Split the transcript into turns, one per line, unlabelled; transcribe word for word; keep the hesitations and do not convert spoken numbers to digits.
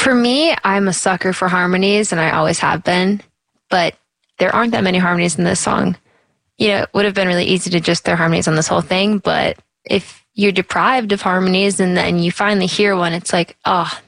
For me, I'm a sucker for harmonies, and I always have been, but there aren't that many harmonies in this song. You know, it would have been really easy to just throw harmonies on this whole thing, but if you're deprived of harmonies and then you finally hear one, it's like, oh,